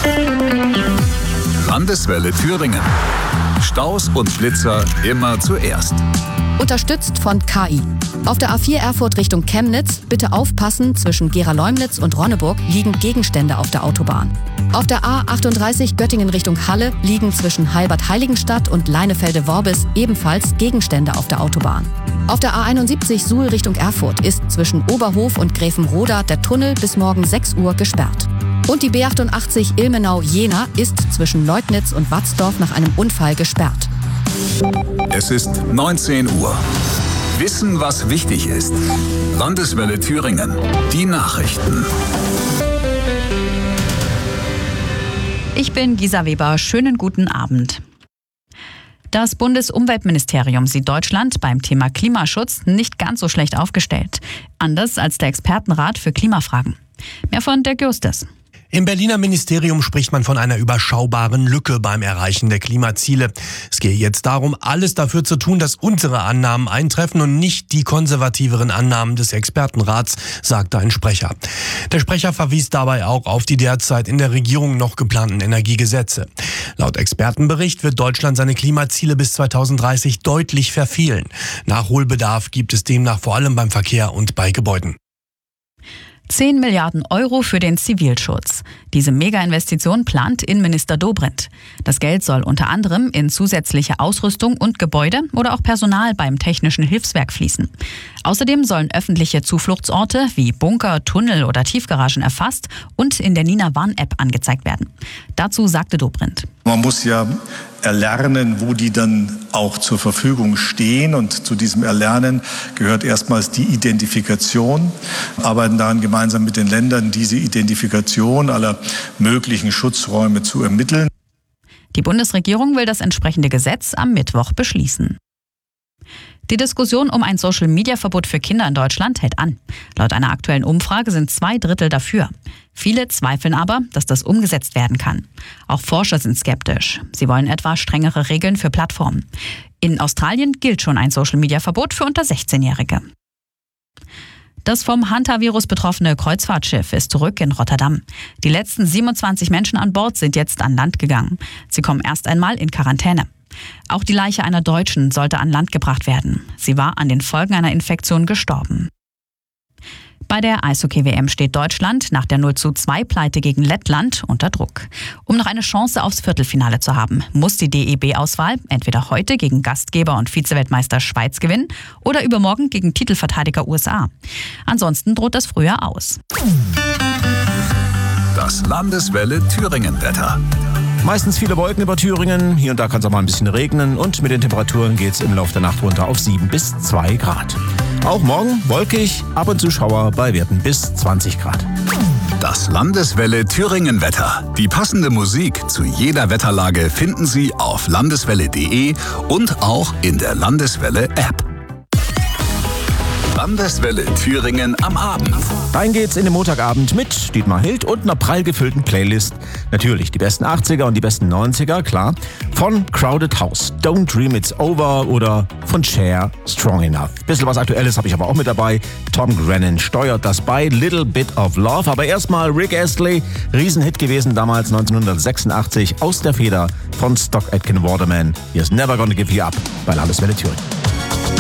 Landeswelle Thüringen. Staus und Blitzer immer zuerst. Unterstützt von KI. Auf der A4 Erfurt Richtung Chemnitz, bitte aufpassen, zwischen Gera-Leumnitz und Ronneburg liegen Gegenstände auf der Autobahn. Auf der A38 Göttingen Richtung Halle liegen zwischen Heilbad-Heiligenstadt und Leinefelde-Worbis ebenfalls Gegenstände auf der Autobahn. Auf der A71 Suhl Richtung Erfurt ist zwischen Oberhof und Gräfenroda der Tunnel bis morgen 6 Uhr gesperrt. Und die B88 Ilmenau-Jena ist zwischen Leutnitz und Watzdorf nach einem Unfall gesperrt. Es ist 19 Uhr. Wissen, was wichtig ist. Landeswelle Thüringen. Die Nachrichten. Ich bin Gisa Weber. Schönen guten Abend. Das Bundesumweltministerium sieht Deutschland beim Thema Klimaschutz nicht ganz so schlecht aufgestellt. Anders als der Expertenrat für Klimafragen. Mehr von Dirk Justus. Im Berliner Ministerium spricht man von einer überschaubaren Lücke beim Erreichen der Klimaziele. Es gehe jetzt darum, alles dafür zu tun, dass unsere Annahmen eintreffen und nicht die konservativeren Annahmen des Expertenrats, sagte ein Sprecher. Der Sprecher verwies dabei auch auf die derzeit in der Regierung noch geplanten Energiegesetze. Laut Expertenbericht wird Deutschland seine Klimaziele bis 2030 deutlich verfehlen. Nachholbedarf gibt es demnach vor allem beim Verkehr und bei Gebäuden. 10 Milliarden Euro für den Zivilschutz. Diese Mega-Investition plant Innenminister Dobrindt. Das Geld soll unter anderem in zusätzliche Ausrüstung und Gebäude oder auch Personal beim Technischen Hilfswerk fließen. Außerdem sollen öffentliche Zufluchtsorte wie Bunker, Tunnel oder Tiefgaragen erfasst und in der Nina-Warn-App angezeigt werden. Dazu sagte Dobrindt: Man muss ja erlernen, wo die dann auch zur Verfügung stehen. Und zu diesem Erlernen gehört erstmals die Identifikation. Wir arbeiten daran gemeinsam mit den Ländern, diese Identifikation aller möglichen Schutzräume zu ermitteln. Die Bundesregierung will das entsprechende Gesetz am Mittwoch beschließen. Die Diskussion um ein Social-Media-Verbot für Kinder in Deutschland hält an. Laut einer aktuellen Umfrage sind 2/3 dafür. Viele zweifeln aber, dass das umgesetzt werden kann. Auch Forscher sind skeptisch. Sie wollen etwa strengere Regeln für Plattformen. In Australien gilt schon ein Social-Media-Verbot für unter 16-Jährige. Das vom Hantavirus betroffene Kreuzfahrtschiff ist zurück in Rotterdam. Die letzten 27 Menschen an Bord sind jetzt an Land gegangen. Sie kommen erst einmal in Quarantäne. Auch die Leiche einer Deutschen sollte an Land gebracht werden. Sie war an den Folgen einer Infektion gestorben. Bei der Eishockey-WM steht Deutschland nach der 0:2-Pleite gegen Lettland unter Druck. Um noch eine Chance aufs Viertelfinale zu haben, muss die DEB-Auswahl entweder heute gegen Gastgeber und Vizeweltmeister Schweiz gewinnen oder übermorgen gegen Titelverteidiger USA. Ansonsten droht das Frühjahr aus. Das Landeswelle Thüringen-Wetter. Meistens viele Wolken über Thüringen, hier und da kann es auch mal ein bisschen regnen und mit den Temperaturen geht es im Laufe der Nacht runter auf 7 bis 2 Grad. Auch morgen wolkig, ab und zu Schauer bei Werten bis 20 Grad. Das Landeswelle Thüringen-Wetter. Die passende Musik zu jeder Wetterlage finden Sie auf landeswelle.de und auch in der Landeswelle-App. Landeswelle Thüringen am Abend. Rein geht's in den Montagabend mit Dietmar Hild und einer prall gefüllten Playlist. Natürlich die besten 80er und die besten 90er, klar. Von Crowded House, Don't Dream It's Over oder von Cher, Strong Enough. Bisschen was Aktuelles habe ich aber auch mit dabei. Tom Grennan steuert das bei, Little Bit of Love. Aber erstmal Rick Astley, Riesenhit gewesen damals 1986 aus der Feder von Stock Aitken Waterman. Here's Never Gonna Give You Up bei Landeswelle Thüringen.